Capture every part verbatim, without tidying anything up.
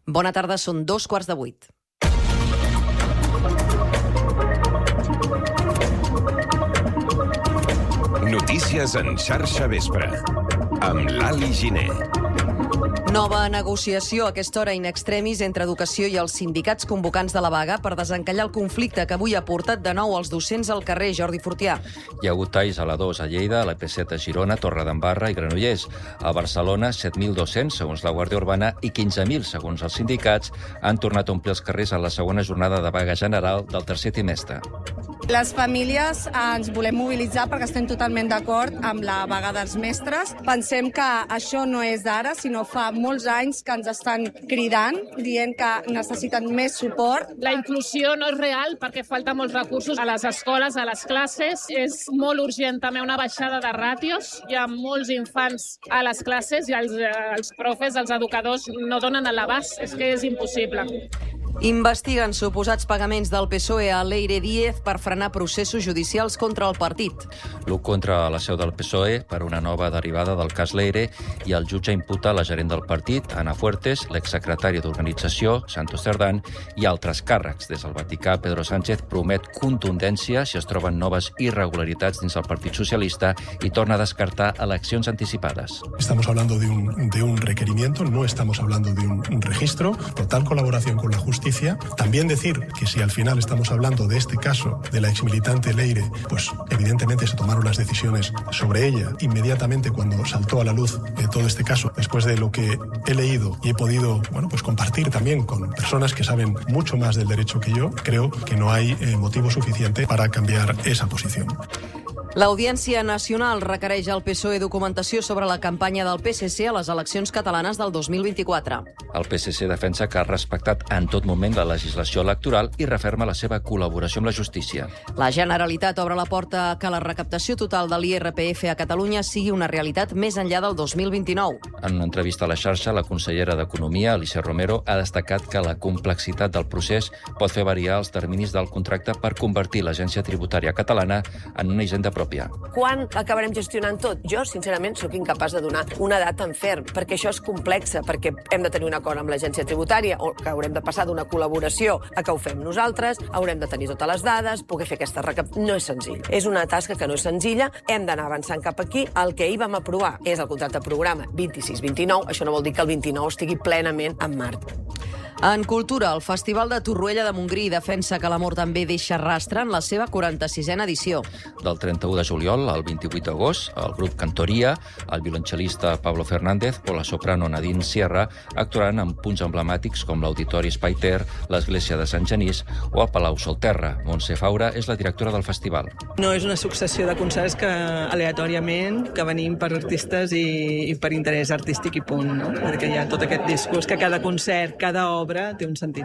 Bona tarda, són dos quarts de vuit. Notícies en xarxa vespre, amb l'Ali Giner. Nova negociació a aquesta hora in extremis entre Educació i els sindicats convocants de la vaga per desencallar el conflicte que avui ha portat de nou els docents al carrer. Jordi Fortià. Hi ha hagut talls a la dos a Lleida, a l'E P set a Girona, Torredembarra i Granollers. A Barcelona, set mil dos-cents, segons la Guàrdia Urbana, i quinze mil, segons els sindicats, han tornat a omplir els carrers en la segona jornada de vaga general del tercer trimestre. Les famílies ens volem mobilitzar perquè estem totalment d'acord amb la vaga dels mestres. Pensem que això no és d'ara, sinó fa molts anys que ens estan cridant, dient que necessiten més suport. La inclusió no és real perquè falta molts recursos a les escoles, a les classes. És molt urgent també una baixada de ràtios. Hi ha molts infants a les classes i els, els profes, els educadors, no donen a l'abast. És que és impossible. Investiguen suposats pagaments del P S O E a Leire Díez per frenar processos judicials contra el partit. L'u contra la seu del P S O E per una nova derivada del cas Leire i el jutge imputa la gerent del partit, Ana Fuertes, l'exsecretari d'organització, Santos Cerdán, i altres càrrecs. Des del Vaticà, Pedro Sánchez promet contundència si es troben noves irregularitats dins el Partit Socialista i torna a descartar eleccions anticipades. Estamos hablando de un, de un requerimiento, no estamos hablando de un, un registro, total colaboración con la justicia. También decir que si al final estamos hablando de este caso de la exmilitante Leire, pues evidentemente se tomaron las decisiones sobre ella inmediatamente cuando saltó a la luz de todo este caso, después de lo que he leído y he podido, bueno, pues compartir también con personas que saben mucho más del derecho que yo, creo que no hay eh, motivo suficiente para cambiar esa posición. L'Audiència Nacional requereix al P S O E documentació sobre la campanya del P S C a les eleccions catalanes del dos mil vint-i-quatre. El P S C defensa que ha respectat en tot moment la legislació electoral i referma la seva col·laboració amb la justícia. La Generalitat obre la porta a que la recaptació total de l'I R P F a Catalunya sigui una realitat més enllà del dos mil vint-i-nou. En una entrevista a la xarxa, la consellera d'Economia, Alicia Romero, ha destacat que la complexitat del procés pot fer variar els terminis del contracte per convertir l'Agència Tributària Catalana en una hisenda pròpia. Quan acabarem gestionant tot? Jo, sincerament, sóc incapaç de donar una data en ferm, perquè això és complexa, perquè hem de tenir un acord amb l'Agència Tributària, o que haurem de passar d'una col·laboració a que ho fem nosaltres, haurem de tenir totes les dades, poder fer aquesta recaptació. No és senzill. És una tasca que no és senzilla, hem d'anar avançant cap aquí. El que ahir vam aprovar és el contracte programa vint-i-sis vint-i-nou, això no vol dir que el vint-i-nou estigui plenament en marxa. En cultura, el Festival de Torroella de Montgrí defensa que l'amor també deixa rastre en la seva quaranta-sisena edició. Del trenta-u de juliol al vint-i-vuit d'agost, el grup Cantoria, el violoncel·lista Pablo Fernández o la soprano Nadine Sierra actuaran en punts emblemàtics com l'Auditori Espai Ter, l'Església de Sant Genís o el Palau Solterra. Montse Faura és la directora del festival. No és una successió de concerts que aleatòriament que venim per artistes i, i per interès artístic i punt, no? Perquè hi ha tot aquest discurs que cada concert, cada obra té un sentit.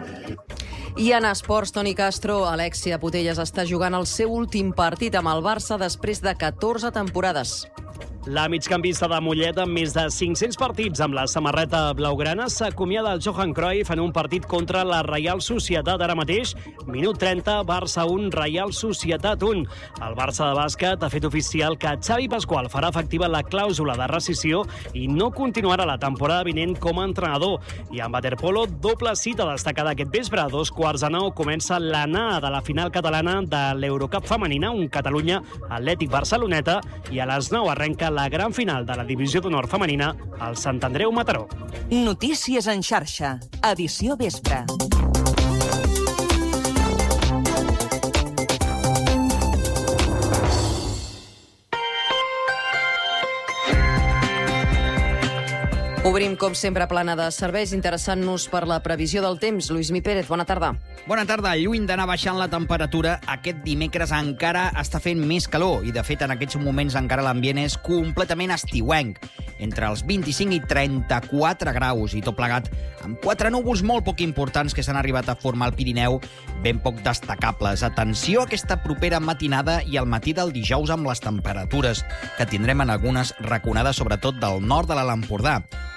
I en esports, Toni Castro, Alexia Putellas està jugant el seu últim partit amb el Barça després de catorze temporades. La migcampista de Mollet, amb més de cinc-cents partits amb la samarreta blaugrana, s'acomiada del Johan Cruyff en un partit contra la Reial Societat. Ara mateix, minut trenta, Barça un, Reial Societat un. El Barça de bàsquet ha fet oficial que Xavi Pasqual farà efectiva la clàusula de rescissió i no continuarà la temporada vinent com a entrenador. I amb waterpolo, doble cita destacada aquest vespre. A dos quarts de nou comença l'anada de la final catalana de l'Eurocup femenina, un Catalunya Atlètic Barceloneta, i a les nou arrenca la gran final de la divisió d'honor femenina al Sant Andreu Mataró. Notícies en xarxa, edició vespre. Obrim, com sempre, plana de serveis, interessant-nos per la previsió del temps. Lluís Mi Pérez, bona tarda. Bona tarda. Lluny d'anar baixant la temperatura, aquest dimecres encara està fent més calor i, de fet, en aquests moments encara l'ambient és completament estiuenc. Entre els vint-i-cinc i trenta-quatre graus i tot plegat, amb quatre núvols molt poc importants que s'han arribat a formar al Pirineu, ben poc destacables. Atenció a aquesta propera matinada i al matí del dijous amb les temperatures, que tindrem en algunes raconades, sobretot del nord de l'Alt Empordà.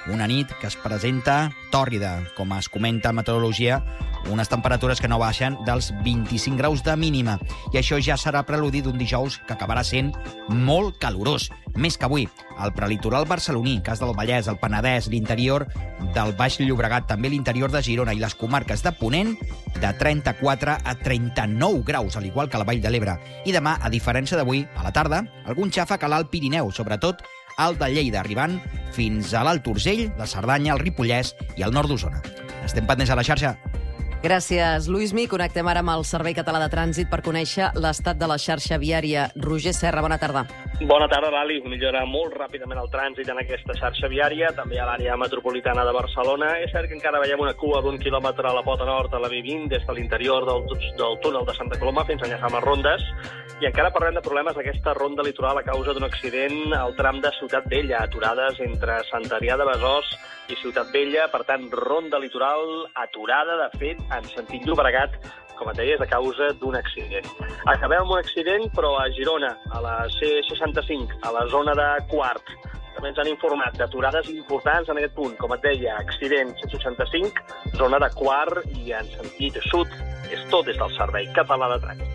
Una nit que es presenta tòrrida, com es comenta en meteorologia, unes temperatures que no baixen dels vint-i-cinc graus de mínima. I això ja serà preludi d'un dijous que acabarà sent molt calorós. Més que avui, el prelitoral barceloní, cas del Vallès, el Penedès, l'interior del Baix Llobregat, també l'interior de Girona i les comarques de Ponent, de trenta-quatre a trenta-nou graus, al igual que la Vall de l'Ebre. I demà, a diferència d'avui, a la tarda, algun xàfec a l'Alt Pirineu, sobretot al de Lleida, arribant fins a l'Alt Urgell, la Cerdanya, el Ripollès i el nord d'Osona. Estem pendents a la xarxa. Gràcies, Luismi. Connectem ara amb el Servei Català de Trànsit per conèixer l'estat de la xarxa viària. Roger Serra, bona tarda. Bona tarda, Lali. Millora molt ràpidament el trànsit en aquesta xarxa viària, també a l'àrea metropolitana de Barcelona. És cert que encara veiem una cua d'un quilòmetre a la pota nord de la B vint, des de l'interior del, del túnel de Santa Coloma fins a enllaçar amb les rondes. I encara parlem de problemes d'aquesta ronda litoral a causa d'un accident al tram de Ciutat Vella, aturades entre Sant Adrià de Besòs i Ciutat Vella. Per tant, ronda litoral aturada, de fet, en sentit Llobregat, com et deies, a causa d'un accident. Acabem amb un accident, però a Girona, a la C seixanta-cinc, a la zona de Quart. També ens han informat d'aturades importants en aquest punt. Com et deia, accident C seixanta-cinc, zona de Quart i en sentit sud. És tot des del Servei Català de Trànsit.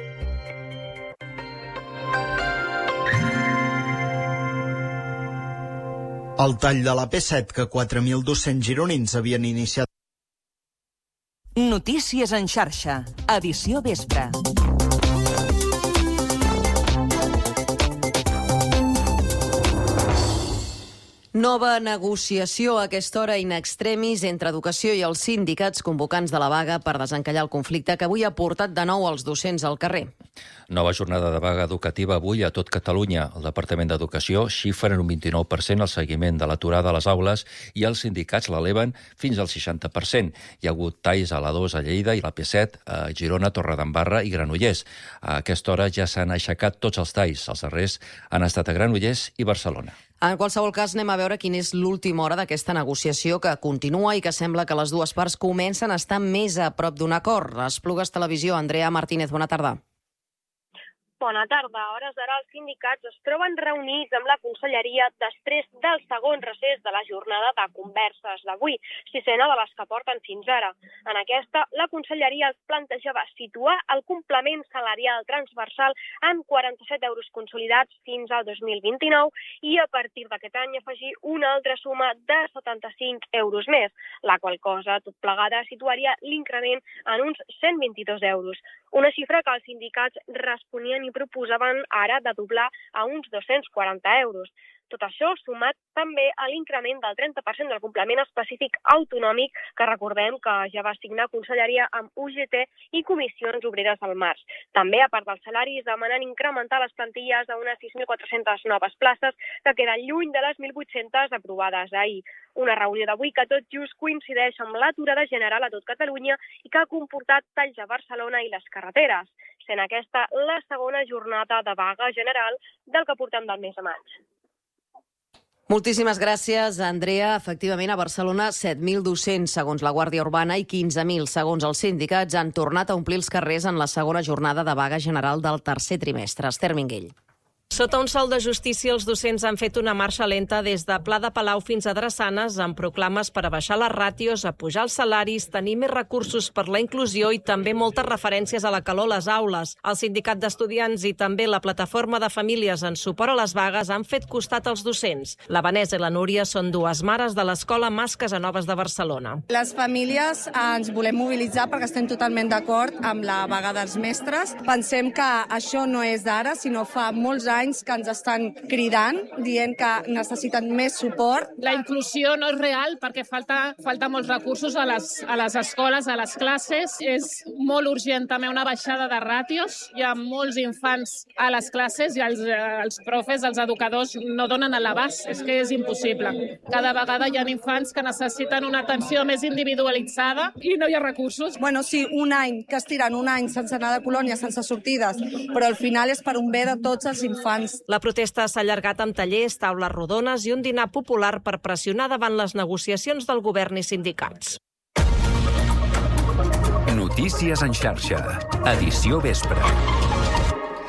El tall de la P set, que quatre mil dos-cents gironins havien iniciat. Notícies en xarxa, edició vespre. Nova negociació a aquesta hora in extremis entre Educació i els sindicats convocants de la vaga per desencallar el conflicte que avui ha portat de nou els docents al carrer. Nova jornada de vaga educativa avui a tot Catalunya. El Departament d'Educació xifra en un vint-i-nou per cent el seguiment de l'aturada a les aules i els sindicats l'eleven fins al seixanta per cent. Hi ha hagut talls a l'A dos a Lleida i la P set a Girona, Torredembarra i Granollers. A aquesta hora ja s'han aixecat tots els talls. Els darrers han estat a Granollers i Barcelona. En qualsevol cas, anem a veure quina és l'última hora d'aquesta negociació que continua i que sembla que les dues parts comencen a estar més a prop d'un acord. Esplugues Televisió, Andrea Martínez, bona tarda. Bona tarda. A hores d'ara els sindicats es troben reunits amb la Conselleria després del segon recés de la jornada de converses d'avui, sisena de les que porten fins ara. En aquesta, la Conselleria els plantejava situar el complement salarial transversal en quaranta-set euros consolidats fins al dos mil vint-i-nou i a partir d'aquest any afegir una altra suma de setanta-cinc euros més, la qual cosa, tot plegada, situaria l'increment en uns cent vint-i-dos euros. Una xifra que els sindicats responien i proposaven ara de doblar a uns dos-cents quaranta euros. Tot això sumat també a l'increment del trenta per cent del complement específic autonòmic que recordem que ja va signar Conselleria amb U G T i Comissions Obreres al març. També, a part dels salaris, demanen incrementar les plantilles a unes sis mil quatre-centes noves places que queden lluny de les mil vuit-centes aprovades ahir. Una reunió d'avui que tot just coincideix amb l'aturada general a tot Catalunya i que ha comportat talls a Barcelona i les carreteres, sent aquesta la segona jornada de vaga general del que portem del mes de maig. Moltíssimes gràcies, Andrea. Efectivament, a Barcelona, set mil dos-cents segons la Guàrdia Urbana i quinze mil segons els sindicats han tornat a omplir els carrers en la segona jornada de vaga general del tercer trimestre. Esther Minguell. Sota un sol de justícia, els docents han fet una marxa lenta des de Pla de Palau fins a Drassanes amb proclames per a baixar les ràtios, a pujar els salaris, tenir més recursos per la inclusió i també moltes referències a la calor a les aules. El Sindicat d'Estudiants i també la Plataforma de Famílies en suport a les vagues han fet costat als docents. La Vanessa i la Núria són dues mares de l'Escola Mas Casanovas de Barcelona. Les famílies ens volem mobilitzar perquè estem totalment d'acord amb la vaga dels mestres. Pensem que això no és d'ara, sinó fa molts anys que ens estan cridant, dient que necessiten més suport. La inclusió no és real perquè falta, falta molts recursos a les, a les escoles, a les classes. És molt urgent també una baixada de ràtios. Hi ha molts infants a les classes i els, els profes, els educadors, no donen a l'abast. És que és impossible. Cada vegada hi ha infants que necessiten una atenció més individualitzada i no hi ha recursos. Bueno, sí, un any, que estiren un any sense anar de colònia, sense sortides, però al final és per un bé de tots els infants. La protesta s'ha allargat amb tallers, taules rodones i un dinar popular per pressionar davant les negociacions del govern i sindicats. Notícies en xarxa, edició vespre.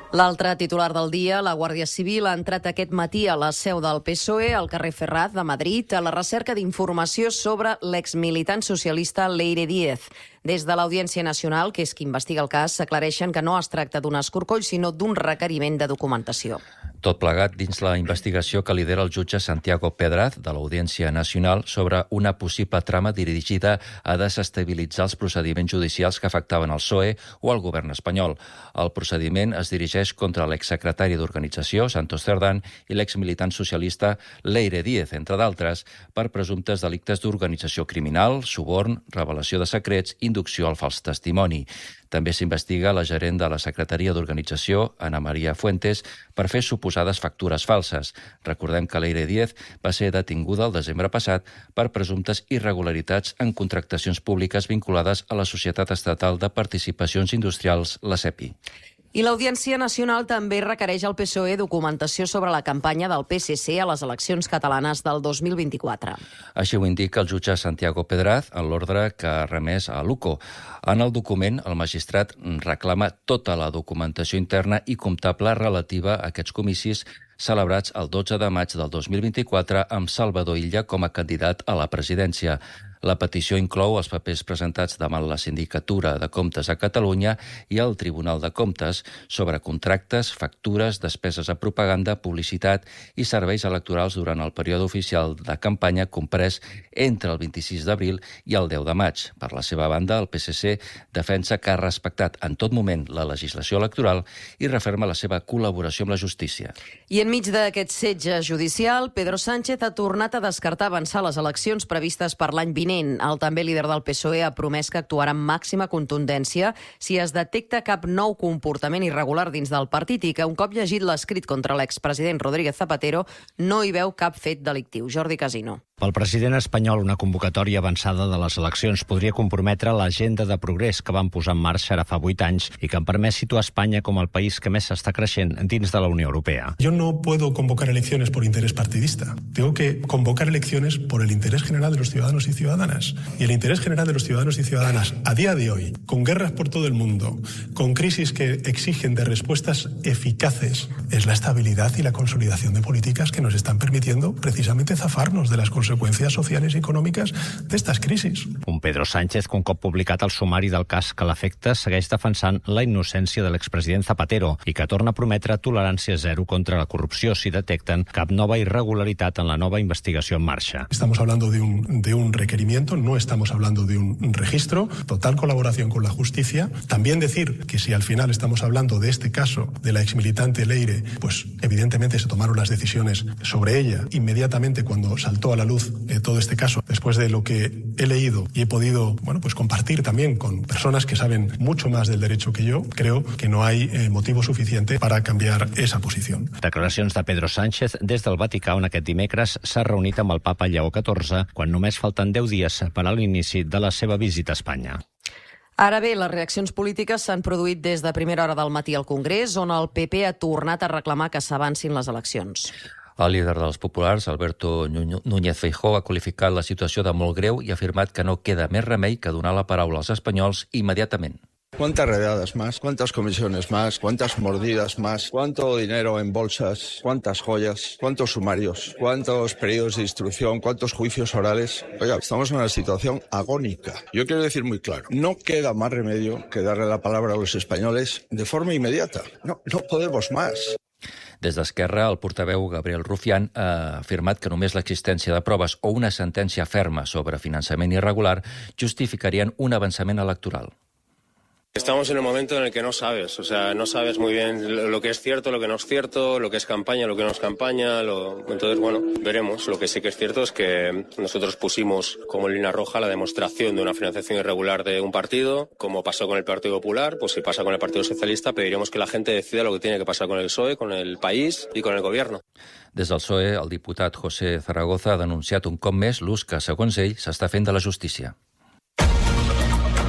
L'altre titular del dia, la Guàrdia Civil ha entrat aquest matí a la seu del P S O E, al carrer Ferraz de Madrid, a la recerca d'informació sobre l'exmilitant socialista Leire Díez. Des de l'Audiència Nacional, que és qui investiga el cas, s'aclareixen que no es tracta d'un escorcoll, sinó d'un requeriment de documentació. Tot plegat dins la investigació que lidera el jutge Santiago Pedraz de l'Audiència Nacional sobre una possible trama dirigida a desestabilitzar els procediments judicials que afectaven el P S O E o el govern espanyol. El procediment es dirigeix contra l'exsecretari d'Organització, Santos Cerdán, i l'exmilitant socialista Leire Díez, entre d'altres, per presumptes delictes d'organització criminal, suborn, revelació de secrets, inducció al fals testimoni. També s'investiga la gerent de la Secretaria d'Organització, Ana María Fuentes, per fer suposades factures falses. Recordem que Leire Díez va ser detinguda el desembre passat per presumptes irregularitats en contractacions públiques vinculades a la Societat Estatal de Participacions Industrials, la SEPI. I l'Audiència Nacional també requereix al P S O E documentació sobre la campanya del P S C a les eleccions catalanes del dos mil vint-i-quatre. Així ho indica el jutge Santiago Pedraz en l'ordre que ha remès a l'U C O. En el document, el magistrat reclama tota la documentació interna i comptable relativa a aquests comicis celebrats el dotze de maig del dos mil vint-i-quatre amb Salvador Illa com a candidat a la presidència. La petició inclou els papers presentats davant la Sindicatura de Comptes a Catalunya i el Tribunal de Comptes sobre contractes, factures, despeses a propaganda, publicitat i serveis electorals durant el període oficial de campanya comprès entre el vint-i-sis d'abril i el deu de maig. Per la seva banda, el P S C defensa que ha respectat en tot moment la legislació electoral i referma la seva col·laboració amb la justícia. I enmig d'aquest setge judicial, Pedro Sánchez ha tornat a descartar avançar les eleccions previstes per l'any vinent. El també líder del P S O E ha promès que actuarà amb màxima contundència si es detecta cap nou comportament irregular dins del partit i que un cop llegit l'escrit contra l'expresident Rodríguez Zapatero no hi veu cap fet delictiu. Jordi Casino. Pel president espanyol, una convocatòria avançada de les eleccions podria comprometre l'agenda de progrés que van posar en marxa ara fa vuit anys i que han permès situar Espanya com el país que més està creixent dins de la Unió Europea. Yo no puedo convocar elecciones por interés partidista. Tengo que convocar elecciones por el interés general de los ciudadanos y ciudadanas. Y el interés general de los ciudadanos y ciudadanas a día de hoy, con guerras por todo el mundo, con crisis que exigen de respuestas eficaces, es la estabilidad y la consolidación de políticas que nos están permitiendo precisamente zafarnos de las consecuencias sociales y econòmiques d'estes crisis. Un Pedro Sánchez que un cop publicat el sumari del cas que l'afecta segueix defensant la innocència de l'expresident Zapatero i que torna a prometre tolerància zero contra la corrupció si detecten cap nova irregularitat en la nova investigació en marxa. Estamos hablando de un, de un requerimiento, no estamos hablando de un registro, total colaboración con la justicia. También decir que si al final estamos hablando de este caso de la exmilitante Leire, pues evidentemente se tomaron las decisiones sobre ella inmediatamente cuando saltó a la luz eh, todo este caso, después de lo que he leído y he podido bueno, pues compartir también con personas que saben mucho más del derecho que yo, creo que no hay eh, motivo suficiente para cambiar esa posición. Declaracions de Pedro Sánchez des del Vaticà, on aquest dimecres s'ha reunit amb el papa Lleó catorze, quan només falten deu dies per a l'inici de la seva visita a Espanya. Ara bé, les reaccions polítiques s'han produït des de primera hora del matí al Congrés, on el P P ha tornat a reclamar que s'avancin les eleccions. El líder dels populars, Alberto Núñez Feijóo, ha qualificat la situació de molt greu i ha afirmat que no queda més remei que donar la paraula als espanyols immediatament. ¿Cuántas redadas más? ¿Cuántas comisiones más? ¿Cuántas mordidas más? ¿Cuánto dinero en bolsas? ¿Cuántas joyas? ¿Cuántos sumarios? ¿Cuántos periodos de instrucción? ¿Cuántos juicios orales? Oiga, estamos en una situación agónica. Yo quiero decir muy claro, no queda más remedio que darle la palabra a los españoles de forma inmediata. No, no podemos más. Des d'Esquerra, el portaveu Gabriel Rufián ha afirmat que només l'existència de proves o una sentència ferma sobre finançament irregular justificarien un avançament electoral. Estamos en un momento en el que no sabes, o sea, no sabes muy bien lo que es cierto, lo que no es cierto, lo que es campaña, lo que no es campaña, lo... entonces, bueno, veremos. Lo que sí que es cierto es que nosotros pusimos como línea roja la demostración de una financiación irregular de un partido, como pasó con el Partido Popular, pues si pasa con el Partido Socialista, pediremos que la gente decida lo que tiene que pasar con el P S O E, con el país y con el gobierno. Des del P S O E, el diputat José Zaragoza ha denunciat un cop més l'ús que, segons ell, s'està fent de la justícia.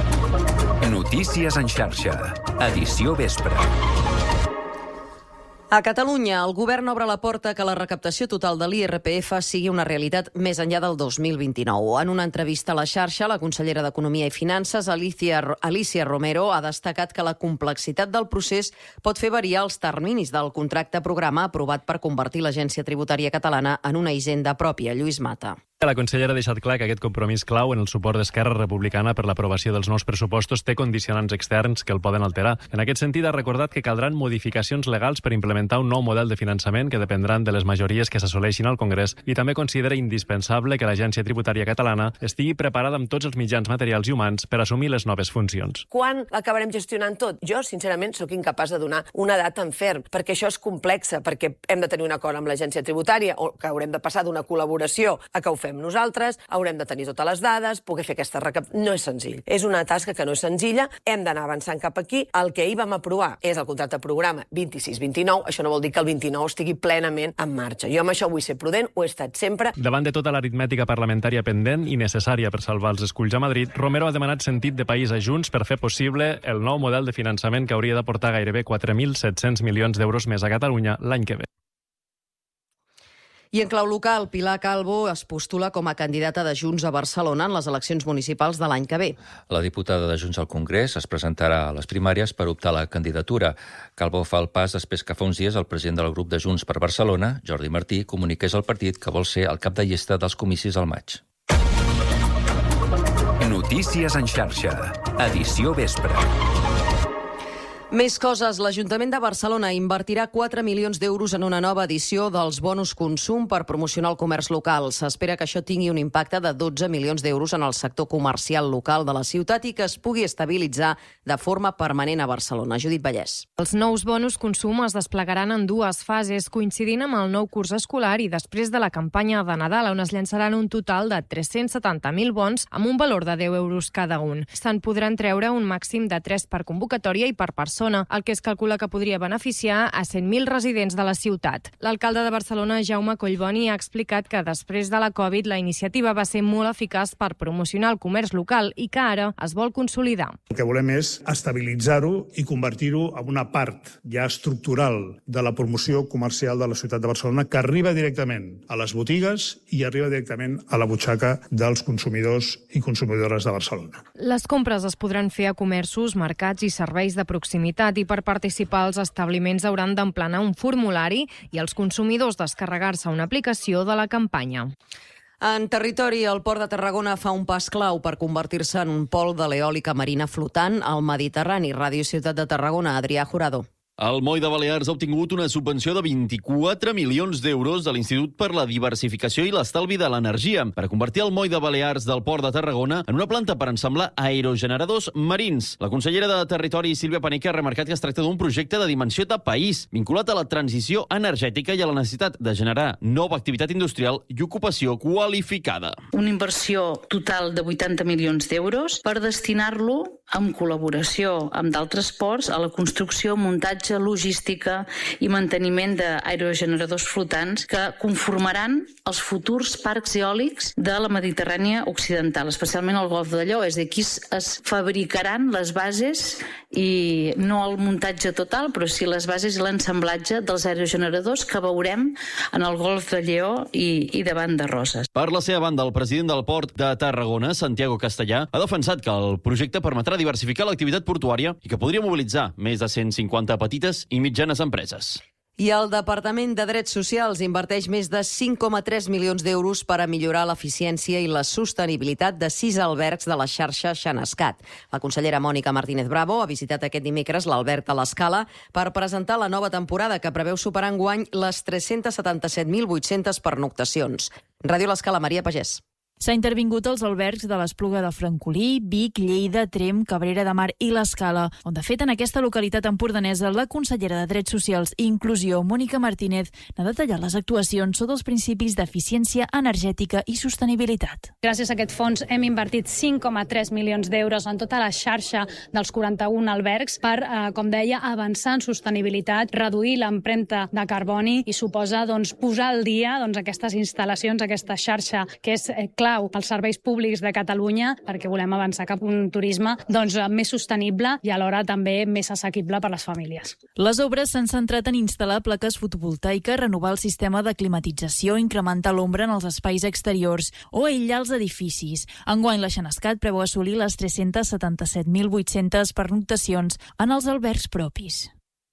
Notícies en xarxa. Edició vespre. A Catalunya, el govern obre la porta que la recaptació total de l'I R P F sigui una realitat més enllà del dos mil vint-i-nou. En una entrevista a la xarxa, la consellera d'Economia i Finances, Alicia, Alicia Romero, ha destacat que la complexitat del procés pot fer variar els terminis del contracte programa aprovat per convertir l'Agència Tributària Catalana en una hisenda pròpia. Lluís Mata. La consellera ha deixat clar que aquest compromís clau en el suport d'Esquerra Republicana per l'aprovació dels nous pressupostos té condicionants externs que el poden alterar. En aquest sentit, ha recordat que caldran modificacions legals per implementar un nou model de finançament que dependran de les majories que s'assoleixin al Congrés i també considera indispensable que l'Agència Tributària Catalana estigui preparada amb tots els mitjans materials i humans per assumir les noves funcions. Quan acabarem gestionant tot? Jo, sincerament, sóc incapaç de donar una data en ferm, perquè això és complexa, perquè hem de tenir un acord amb l'Agència Tributària o que haurem de passar d'una col·laboració a que ho fem nosaltres, haurem de tenir totes les dades, poder fer aquesta recaptació. No és senzill. És una tasca que no és senzilla, hem d'anar avançant cap aquí. El que ahir vam aprovar és el contracte programa vint-i-sis vint-i-nou, això no vol dir que el vint-i-nou estigui plenament en marxa. Jo amb això vull ser prudent, ho he estat sempre. Davant de tota l'aritmètica parlamentària pendent i necessària per salvar els esculls a Madrid, Romero ha demanat sentit de país a Junts per fer possible el nou model de finançament que hauria d'aportar gairebé quatre mil set-cents milions d'euros més a Catalunya l'any que ve. I en clau local, Pilar Calvo es postula com a candidata de Junts a Barcelona en les eleccions municipals de l'any que ve. La diputada de Junts al Congrés es presentarà a les primàries per optar a la candidatura. Calvo fa el pas després que fa uns dies el president del grup de Junts per Barcelona, Jordi Martí, comuniqués al partit que vol ser el cap de llista dels comicis al maig. Notícies en xarxa. Edició vespre. Més coses. L'Ajuntament de Barcelona invertirà quatre milions d'euros en una nova edició dels bonus consum per promocionar el comerç local. S'espera que això tingui un impacte de dotze milions d'euros en el sector comercial local de la ciutat i que es pugui estabilitzar de forma permanent a Barcelona. Judit Vallès. Els nous bonus consum es desplegaran en dues fases, coincidint amb el nou curs escolar i després de la campanya de Nadal, on es llançaran un total de tres-cents setanta mil bons amb un valor de deu euros cada un. Se'n podran treure un màxim de tres per convocatòria i per persona, el que es calcula que podria beneficiar a cent mil residents de la ciutat. L'alcalde de Barcelona, Jaume Collboni, ha explicat que després de la Covid la iniciativa va ser molt eficaç per promocionar el comerç local i que ara es vol consolidar. El que volem és estabilitzar-ho i convertir-ho en una part ja estructural de la promoció comercial de la ciutat de Barcelona que arriba directament a les botigues i arriba directament a la butxaca dels consumidors i consumidores de Barcelona. Les compres es podran fer a comerços, mercats i serveis de proximitat i per participar els establiments hauran d'emplenar un formulari i els consumidors descarregar-se una aplicació de la campanya. En territori, el Port de Tarragona fa un pas clau per convertir-se en un pol de l'eòlica marina flotant al Mediterrani. Ràdio Ciutat de Tarragona, Adrià Jurado. El Moll de Balears ha obtingut una subvenció de vint-i-quatre milions d'euros de l'Institut per la Diversificació i l'Estalvi de l'Energia per convertir el Moll de Balears del Port de Tarragona en una planta per ensamblar aerogeneradors marins. La consellera de Territori, Sílvia Paneque, ha remarcat que es tracta d'un projecte de dimensió de país, vinculat a la transició energètica i a la necessitat de generar nova activitat industrial i ocupació qualificada. Una inversió total de vuitanta milions d'euros per destinar-lo en col·laboració amb d'altres ports a la construcció, muntatge, logística i manteniment d'aerogeneradors flotants que conformaran els futurs parcs eòlics de la Mediterrània occidental, especialment al Golf de Lió. És a dir, aquí es fabricaran les bases i no el muntatge total, però sí les bases i l'ensamblatge dels aerogeneradors que veurem en el Golf de Lió i, i davant de Roses. Per la seva banda, el president del Port de Tarragona, Santiago Castellà, ha defensat que el projecte permetrà diversificar l'activitat portuària i que podria mobilitzar més de cent cinquanta petites i mitjanes empreses. I el Departament de Drets Socials inverteix més de cinc coma tres milions d'euros per a millorar l'eficiència i la sostenibilitat de sis albergs de la xarxa Xenescat. La consellera Mònica Martínez Bravo ha visitat aquest dimecres l'alberg de l'Escala per presentar la nova temporada que preveu superar enguany les tres-cents setanta-set mil vuit-cents pernoctacions. Ràdio l'Escala, Maria Pagès. S'ha intervingut als albergs de l'Espluga de Francolí, Vic, Lleida, Tremp, Cabrera de Mar i l'Escala, on de fet en aquesta localitat empordanesa la consellera de Drets Socials i Inclusió, Mònica Martínez, n'ha detallat les actuacions sota els principis d'eficiència energètica i sostenibilitat. Gràcies a aquest fons hem invertit cinc coma tres milions d'euros en tota la xarxa dels quaranta-un albergs per, eh, com deia, avançar en sostenibilitat, reduir l'empremta de carboni i suposa doncs, posar al dia doncs, aquestes instal·lacions, aquesta xarxa que és eh, clar clau als serveis públics de Catalunya perquè volem avançar cap a un turisme doncs, més sostenible i alhora també més assequible per a les famílies. Les obres s'han centrat en instal·lar plaques fotovoltaiques, renovar el sistema de climatització, incrementar l'ombra en els espais exteriors o aïllar els edificis. Enguany, la Xenescat preveu assolir les tres-cents setanta-set mil vuit-centes pernoctacions en els albergs propis.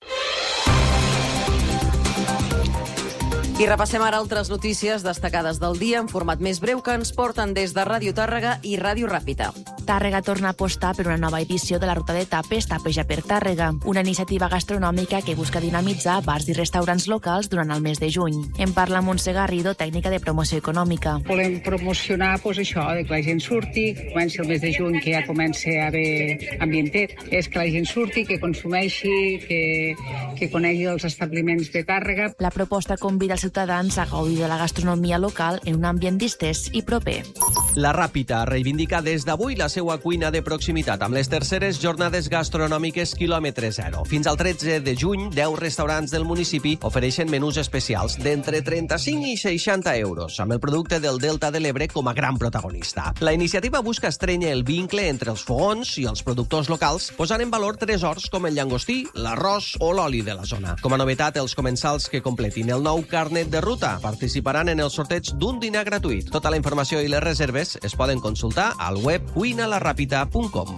I repassem ara altres notícies destacades del dia en format més breu que ens porten des de Ràdio Tàrrega i Ràdio Ràpita. Tàrrega torna a apostar per una nova edició de la ruta de tapes Tapeja per Tàrrega, una iniciativa gastronòmica que busca dinamitzar bars i restaurants locals durant el mes de juny. En parla Montse Garrido, tècnica de promoció econòmica. Volem promocionar pues, això, que la gent surti, que comenci el mes de juny, que ja comença a haver ambientet, és que la gent surti, que consumeixi, que, que conegui els establiments de Tàrrega. La proposta convida els ciutadans a gaudir de la gastronomia local en un ambient distès i proper. La Ràpita reivindica des d'avui la seva cuina de proximitat amb les terceres jornades gastronòmiques quilòmetre zero. Fins al tretze de juny, deu restaurants del municipi ofereixen menús especials d'entre trenta-cinc i seixanta euros, amb el producte del Delta de l'Ebre com a gran protagonista. La iniciativa busca estrènyer el vincle entre els fogons i els productors locals, posant en valor tresors com el llangostí, l'arròs o l'oli de la zona. Com a novetat, els comensals que completin el nou carnet de ruta participaran en el sorteig d'un dinar gratuït. Tota la informació i les reserves es poden consultar al web cuina la ràpita punt com.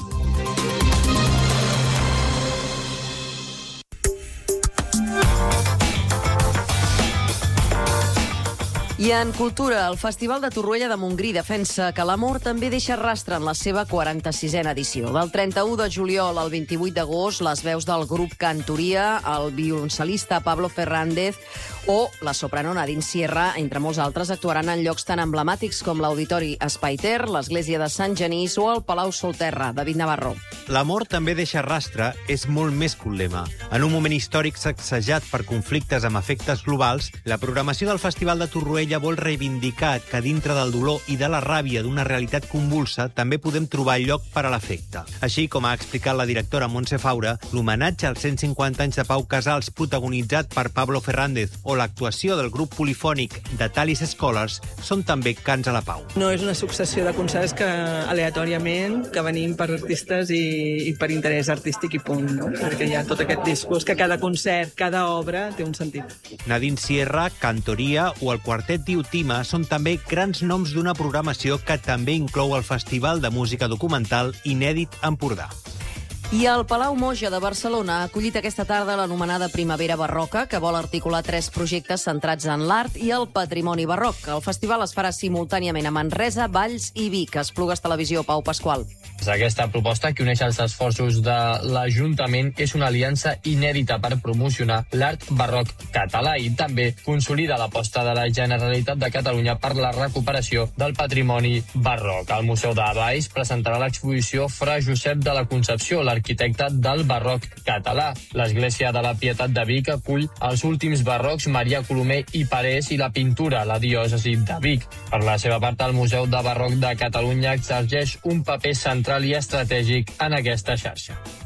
I en cultura, el Festival de Torroella de Montgrí defensa que l'amor també deixa rastre en la seva quaranta-sisena edició. Del trenta-u de juliol al vint-i-vuit d'agost, les veus del grup Cantoria, el violoncel·lista Pablo Fernández o la soprano Nadine Sierra, entre molts altres, actuaran en llocs tan emblemàtics com l'Auditori Espai Ter, l'Església de Sant Genís o el Palau Solterra. David Navarro. L'amor també deixa rastre és molt més que un lema. En un moment històric sacsejat per conflictes amb efectes globals, la programació del Festival de Torroella vol reivindicar que dintre del dolor i de la ràbia d'una realitat convulsa també podem trobar lloc per a l'afecte. Així, com ha explicat la directora Montse Faura, l'homenatge als cent cinquanta anys de Pau Casals protagonitzat per Pablo Fernández o l'actuació del grup polifònic de Talis Scholars són també cants a la pau. No és una successió de concerts que aleatòriament que venim per artistes i, i per interès artístic i punt, no? Perquè hi ha tot aquest discurs que cada concert, cada obra té un sentit. Nadine Sierra, Cantoria o el quartet Diutima són també grans noms d'una programació que també inclou el Festival de Música Documental Inèdit Empordà. I el Palau Moja de Barcelona ha acollit aquesta tarda l'anomenada Primavera Barroca, que vol articular tres projectes centrats en l'art i el patrimoni barroc. El festival es farà simultàniament a Manresa, Valls i Vic. Esplugues Televisió, Pau Pasqual. Aquesta proposta, que uneix els esforços de l'Ajuntament, és una aliança inèdita per promocionar l'art barroc català i també consolida l'aposta de la Generalitat de Catalunya per la recuperació del patrimoni barroc. El Museu de Valls presentarà l'exposició Fra Josep de la Concepció, l'arquitecte del barroc català. L'Església de la Pietat de Vic acull els últims barrocs Maria Colomer i Parés i la pintura, la diòcesi de Vic. Per la seva part, el Museu de Barroc de Catalunya exerceix un paper central i estratègic en aquesta xarxa.